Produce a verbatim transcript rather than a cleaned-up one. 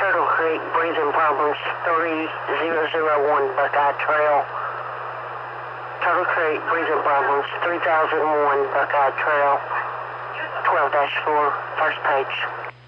Turtle Creek, breathing problems, three zero zero one Buckeye Trail. Turtle Creek, breathing problems, three thousand one Buckeye Trail, twelve dash four, first page.